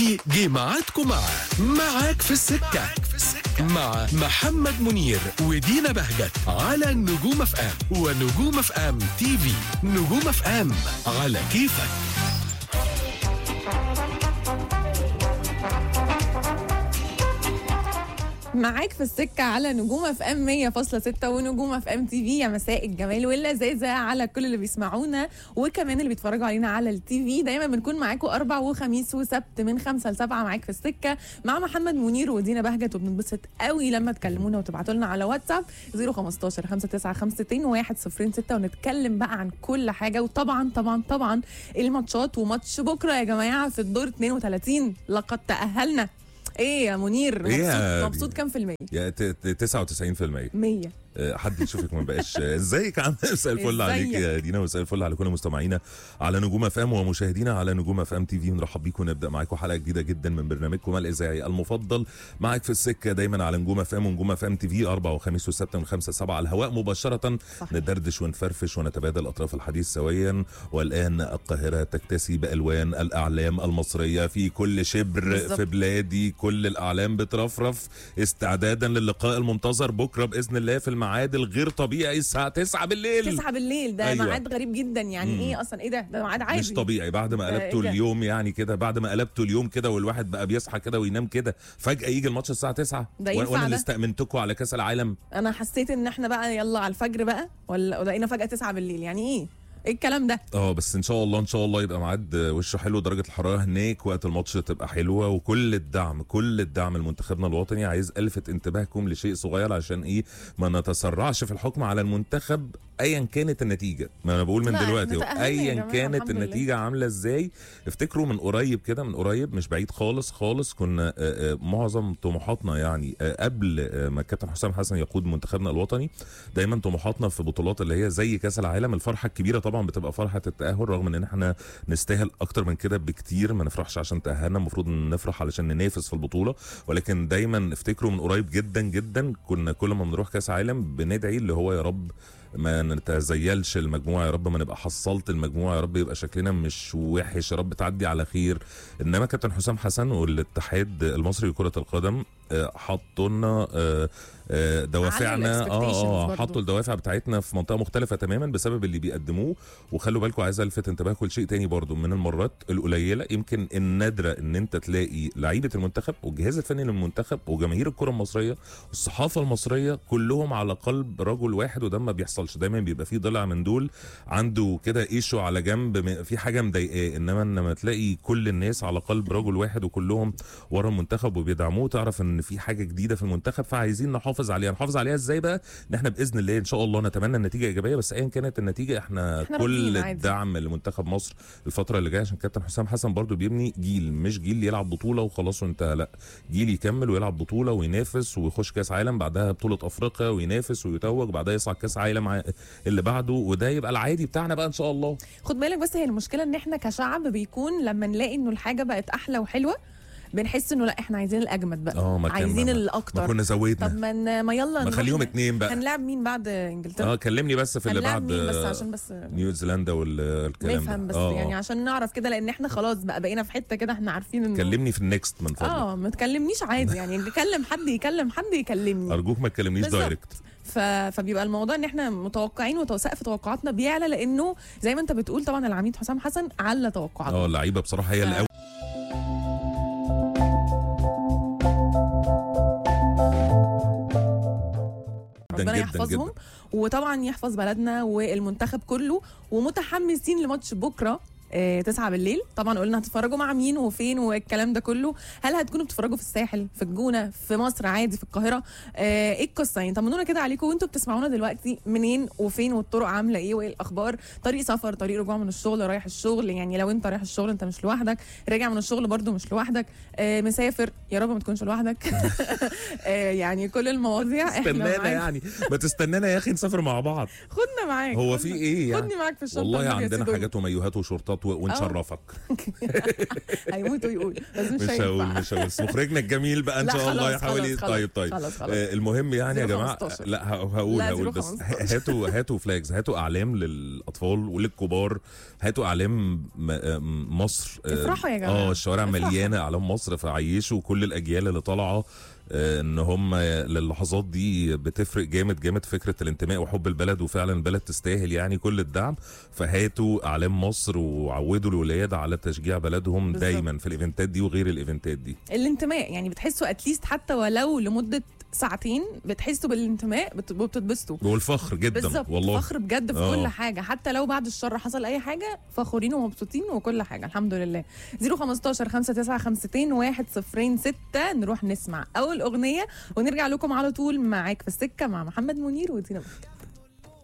جه معاكم معاك في السكة مع محمد منير ودينا بهجت على نجوم اف ام ونجوم اف ام تي في. نجوم اف ام على كيفك. معاك في السكة على نجوم اف ام 100.6 ونجوم اف ام تي في. يا مساء الجمال واللذاذة على كل اللي بيسمعونا وكمان اللي بيتفرجوا علينا على التي في. دايما بنكون معاكم أربع وخميس وسبت من 5 ل 7 معاك في السكة مع محمد منير ودينا بهجت، وبننبسط قوي لما تكلمونا وتبعتوا لنا على واتساب 015 5952 106 ونتكلم بقى عن كل حاجة. وطبعا طبعا طبعا الماتشات، وماتش بكرة يا جماعة في الدور 32 لقد تأهلنا. ايه يا منير، مبسوط كام في المية؟ يا 99%. 100. حد يشوفك ما بقاش ازيك يا عم. مساء الفل عليك يا دينا، ومساء الفل على كل مستمعينا على نجوم اف ام ومشاهدينا على نجوم اف ام تي في. نرحب بيكم ونبدا معاكم حلقه جديده جدا من برنامجكم الاذاعي المفضل معاك في السكه، دايما على نجوم اف ام ونجوم اف ام تي في، اربع وخميس وسبت من 5 ل 7 على الهواء مباشره. صح. ندردش ونفرفش ونتبادل اطراف الحديث سويا. والان القاهره تكتسي بالوان الاعلام المصريه في كل شبر بالزبط. في بلادي كل الاعلام بترفرف استعدادا للقاء المنتظر بكره باذن الله في الميعاد الغير طبيعي الساعه 9 بالليل. 9 بالليل ده أيوة. ميعاد غريب جدا يعني. ايه اصلا؟ ايه ده ميعاد عادي مش طبيعي. بعد ما قلبته اليوم يعني كده، بعد ما قلبته اليوم كده والواحد بقى بيصحى كده وينام كده، فجاه يجي الماتش الساعه 9 وانا اللي استأمنتكم على كاس العالم. انا حسيت ان احنا بقى يلا على الفجر بقى، ولا لقينا فجاه 9 بالليل. يعني ايه الكلام ده؟ بس ان شاء الله يبقى ميعاد وشه حلو، درجه الحراره هناك وقت الماتش تبقى حلوه، وكل الدعم لمنتخبنا الوطني. عايز الفت انتباهكم لشيء صغير عشان ايه ما نتسرعش في الحكم على المنتخب ايا كانت النتيجه. ما انا بقول من دلوقتي ايا كانت النتيجه عامله ازاي. افتكروا من قريب مش بعيد خالص كنا معظم طموحاتنا يعني قبل ما الكابتن حسام حسن يقود منتخبنا الوطني، دايما طموحاتنا في بطولات اللي هي زي كاس العالم. الفرحه الكبيره طبعا بتبقى فرحه التاهل، رغم ان احنا نستاهل اكتر من كده بكتير. ما نفرحش عشان تاهلنا، المفروض نفرح علشان ننافس في البطوله. ولكن دايما افتكروا من قريب جدا كنا كل ما بنروح كاس عالم بندعي اللي هو يا رب ما نتزيلش المجموعه، يا رب ما نبقى حصلت المجموعه، يا رب يبقى شكلنا مش وحش، يا رب تعدي على خير. انما كابتن حسام حسن والاتحاد المصري لكره القدم حطوا لنا دوافعنا حطوا الدوافع بتاعتنا في منطقه مختلفه تماما بسبب اللي بيقدموه. وخلوا بالكم، عايز الفت انتباهكم لشيء تاني برضو. من المرات القليله يمكن النادره ان انت تلاقي لعيبه المنتخب والجهاز الفني للمنتخب وجماهير الكره المصريه والصحافه المصريه كلهم على قلب رجل واحد، وده ما بيحصلش. دايما بيبقى فيه ضلع من دول عنده كده ايشو على جنب، في حاجه مضايقاه. انما تلاقي كل الناس على قلب رجل واحد وكلهم ورا المنتخب وبيدعموه، تعرف ان في حاجه جديده في المنتخب فعايزين نحافظ عليها ازاي بقى؟ ان احنا باذن الله ان شاء الله نتمنى النتيجه ايجابيه، بس ايا كانت النتيجه احنا كل الدعم لمنتخب مصر الفتره اللي جايه، عشان كابتن حسام حسن برضو بيبني جيل، مش جيل يلعب بطوله وخلاص وانتهى، لا، جيل يكمل ويلعب بطوله وينافس ويخش كاس عالم، بعدها بطوله افريقيا وينافس ويتوج، بعدها يصعد كاس عالم اللي بعده، وده يبقى العادي بتاعنا بقى ان شاء الله. خد بالك بس، هي المشكله ان احنا كشعب بيكون لما نلاقي انه الحاجه بقت احلى وحلوه بنحس انه لا احنا عايزين الاجمد بقى، عايزين الاكتر. ما كنا زودنا. طب ما يلا نخليهم 2 بقى. هنلعب مين بعد انجلترا؟ كلمني بس في اللي بعد بس عشان بس نيوزيلندا والكلام نفهم بس يعني عشان نعرف كده، لان احنا خلاص بقينا في حته كده احنا عارفين انه كلمني في النكست من فضلك. ما تكلمنيش عادي يعني نكلم حد يكلمني ارجوك ما تكلمنيش دايركت. فبيبقى الموضوع ان احنا متوقعين وسقف توقعاتنا بيعلى، لانه زي ما انت بتقول طبعا العميد حسام حسن على توقعاتنا. اللعيبه بصراحه هي اللي ربنا يحفظهم وطبعا يحفظ بلدنا والمنتخب كله. ومتحمسين لماتش بكره 9 بالليل. طبعا قلنا هتتفرجوا مع مين وفين والكلام ده كله. هل هتكونوا بتتفرجوا في الساحل، في الجونه، في مصر عادي، في القاهره؟ ايه القصه يعني؟ طمنونا كده عليكم وانتوا بتسمعونا دلوقتي، منين وفين والطرق عامله ايه وايه الاخبار؟ طريق سفر، طريق رجوع من الشغل، رايح الشغل، يعني لو انت رايح الشغل انت مش لوحدك، راجع من الشغل برده مش لوحدك، مسافر يا رب ما تكونش لوحدك. يعني كل المواضيع استنانا يعني ما تستنانا يا اخي نسافر مع بعض. خدنا معاك. هو في ايه يعني؟ خدني معاك في الشنطه. والله عندنا حاجات ومايوهات وشورتات نظبط ونشرفك. هيموت ويقول بس مش هقول بس مخرجنا الجميل بقى ان لا شاء الله خلاص يحاول. طيب خلاص. المهم يعني يا جماعه 015. لا هقول بس 015. هاتوا فلاجز، هاتوا اعلام للاطفال وللكبار، هاتوا اعلام مصر. افرحوا يا جماعه. الشوارع مليانه اعلام مصر، فعيشوا كل الاجيال اللي طالعه ان هم للحظات دي بتفرق جامد جامد فكره الانتماء وحب البلد، وفعلا البلد تستاهل يعني كل الدعم. فهاتوا اعلام مصر وعودوا الولاد على تشجيع بلدهم بالزبط. دايما في الايفنتات دي وغير الايفنتات دي. الانتماء يعني بتحسوا اتليست حتى ولو لمده ساعتين بتحسوا بالانتماء وبتتبسطوا والفخر جدا بالظبط. والله فخر بجد في كل حاجه، حتى لو بعد الشر حصل اي حاجه فخورين ومبسوطين وكل حاجه الحمد لله. 015 5952 106 نروح نسمع اول اغنيه ونرجع لكم على طول. معاك في السكه مع محمد منير ودينا بهجت.